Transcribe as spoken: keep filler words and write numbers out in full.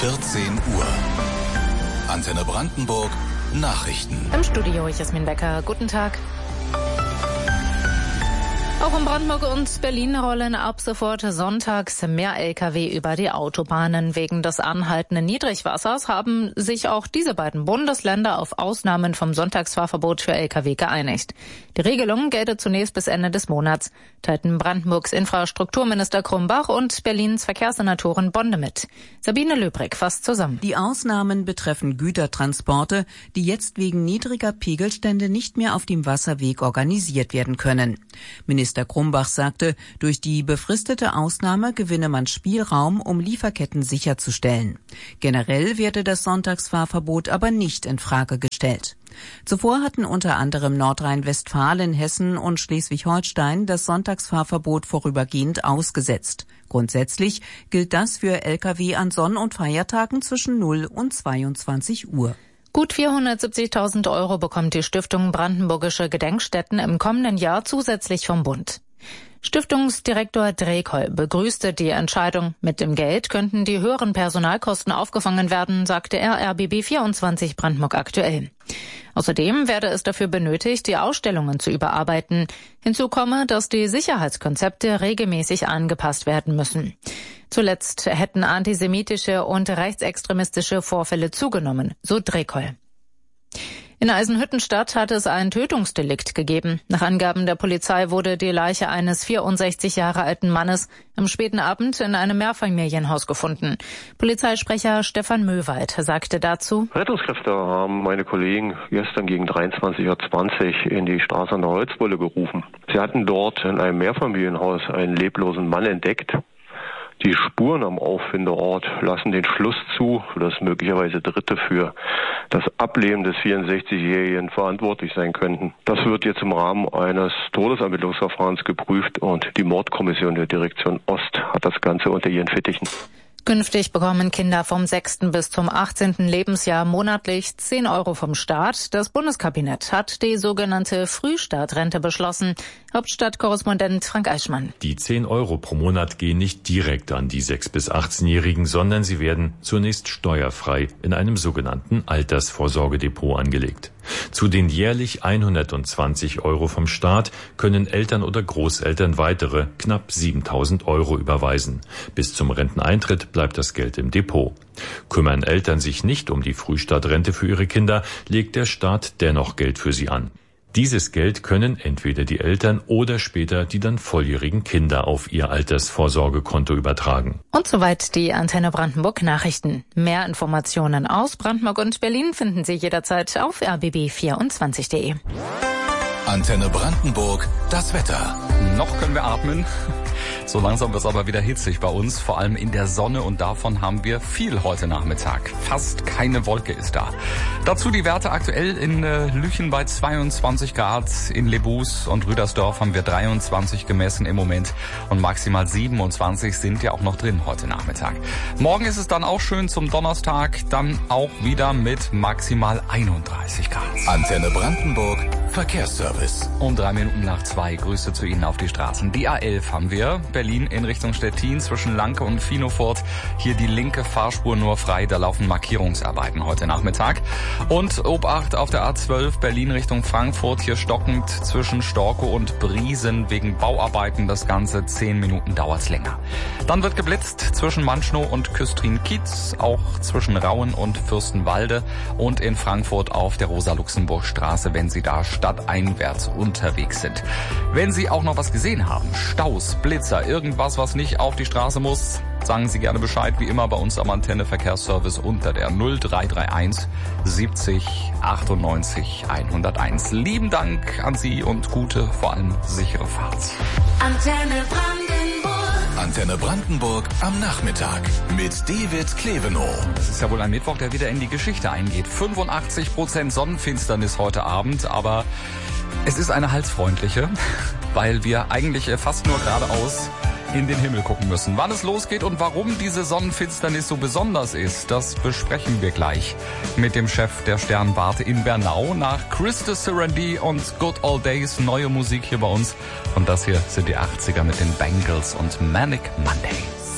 vierzehn Uhr. Antenne Brandenburg Nachrichten. Im Studio Jasmin Becker. Guten Tag. Auch in Brandenburg und Berlin rollen ab sofort sonntags mehr L K W über die Autobahnen. Wegen des anhaltenden Niedrigwassers haben sich auch diese beiden Bundesländer auf Ausnahmen vom Sonntagsfahrverbot für L K W geeinigt. Die Regelung gelte zunächst bis Ende des Monats, teilten Brandenburgs Infrastrukturminister Krumbach und Berlins Verkehrssenatorin Bonde mit. Sabine Löbrig fasst zusammen. Die Ausnahmen betreffen Gütertransporte, die jetzt wegen niedriger Pegelstände nicht mehr auf dem Wasserweg organisiert werden können. Minister Krumbach sagte, durch die befristete Ausnahme gewinne man Spielraum, um Lieferketten sicherzustellen. Generell werde das Sonntagsfahrverbot aber nicht in Frage gestellt. Zuvor hatten unter anderem Nordrhein-Westfalen, Hessen und Schleswig-Holstein das Sonntagsfahrverbot vorübergehend ausgesetzt. Grundsätzlich gilt das für L K W an Sonn- und Feiertagen zwischen null und zweiundzwanzig Uhr. Gut vierhundertsiebzigtausend Euro bekommt die Stiftung Brandenburgische Gedenkstätten im kommenden Jahr zusätzlich vom Bund. Stiftungsdirektor Drekoll begrüßte die Entscheidung. Mit dem Geld könnten die höheren Personalkosten aufgefangen werden, sagte er R B B vierundzwanzig Brandenburg aktuell. Außerdem werde es dafür benötigt, die Ausstellungen zu überarbeiten. Hinzu komme, dass die Sicherheitskonzepte regelmäßig angepasst werden müssen. Zuletzt hätten antisemitische und rechtsextremistische Vorfälle zugenommen, so Drekoll. In Eisenhüttenstadt hat es ein Tötungsdelikt gegeben. Nach Angaben der Polizei wurde die Leiche eines vierundsechzig Jahre alten Mannes am späten Abend in einem Mehrfamilienhaus gefunden. Polizeisprecher Stefan Möwald sagte dazu: Rettungskräfte haben meine Kollegen gestern gegen dreiundzwanzig Uhr zwanzig in die Straße an der Holzbulle gerufen. Sie hatten dort in einem Mehrfamilienhaus einen leblosen Mann entdeckt. Die Spuren am Auffindeort lassen den Schluss zu, dass möglicherweise Dritte für das Ableben des vierundsechzigjährigen verantwortlich sein könnten. Das wird jetzt im Rahmen eines Todesermittlungsverfahrens geprüft und die Mordkommission der Direktion Ost hat das Ganze unter ihren Fittichen. Künftig bekommen Kinder vom sechsten bis zum achtzehnten Lebensjahr monatlich zehn Euro vom Staat. Das Bundeskabinett hat die sogenannte Frühstartrente beschlossen. Hauptstadtkorrespondent Frank Eichmann. Die zehn Euro pro Monat gehen nicht direkt an die sechs- bis achtzehnjährigen, sondern sie werden zunächst steuerfrei in einem sogenannten Altersvorsorgedepot angelegt. Zu den jährlich hundertzwanzig Euro vom Staat können Eltern oder Großeltern weitere knapp siebentausend Euro überweisen. Bis zum Renteneintritt bleibt das Geld im Depot. Kümmern Eltern sich nicht um die Frühstartrente für ihre Kinder, legt der Staat dennoch Geld für sie an. Dieses Geld können entweder die Eltern oder später die dann volljährigen Kinder auf ihr Altersvorsorgekonto übertragen. Und soweit die Antenne Brandenburg Nachrichten. Mehr Informationen aus Brandenburg und Berlin finden Sie jederzeit auf r b b vierundzwanzig punkt de. Antenne Brandenburg, das Wetter. Noch können wir atmen. So langsam wird es aber wieder hitzig bei uns, vor allem in der Sonne, und davon haben wir viel heute Nachmittag. Fast keine Wolke ist da. Dazu die Werte aktuell in äh, Lüchen bei zweiundzwanzig Grad, in Lebus und Rüdersdorf haben wir dreiundzwanzig gemessen im Moment und maximal siebenundzwanzig sind ja auch noch drin heute Nachmittag. Morgen ist es dann auch schön zum Donnerstag, dann auch wieder mit maximal einunddreißig Grad. Antenne Brandenburg, Verkehrsservice. Um drei Minuten nach zwei, Grüße zu Ihnen auf die Straßen. Die A elf haben wir, Berlin in Richtung Stettin zwischen Lanke und Finofort. Hier die linke Fahrspur nur frei, da laufen Markierungsarbeiten heute Nachmittag. Und Obacht auf der A zwölf, Berlin Richtung Frankfurt, hier stockend zwischen Storkow und Briesen wegen Bauarbeiten. Das Ganze zehn Minuten dauert's länger. Dann wird geblitzt zwischen Manschnow und Küstrin-Kiez, auch zwischen Rauen und Fürstenwalde und in Frankfurt auf der Rosa-Luxemburg-Straße, wenn Sie da stadteinwärts unterwegs sind. Wenn Sie auch noch was gesehen haben, Staus, Blitzer, irgendwas, was nicht auf die Straße muss, sagen Sie gerne Bescheid, wie immer bei uns am Antenne Verkehrsservice unter der null drei drei eins siebzig achtundneunzig hunderteins. Lieben Dank an Sie und gute, vor allem sichere Fahrt. Antenne Brandenburg. Antenne Brandenburg am Nachmittag mit David Klevenow. Das ist ja wohl ein Mittwoch, der wieder in die Geschichte eingeht. fünfundachtzig Prozent Sonnenfinsternis heute Abend, aber es ist eine halsfreundliche, weil wir eigentlich fast nur geradeaus in den Himmel gucken müssen. Wann es losgeht und warum diese Sonnenfinsternis so besonders ist, das besprechen wir gleich mit dem Chef der Sternwarte in Bernau. Nach Krista Serendy und Good Old Days neue Musik hier bei uns. Und das hier sind die achtziger mit den Bangles und Manic Monday.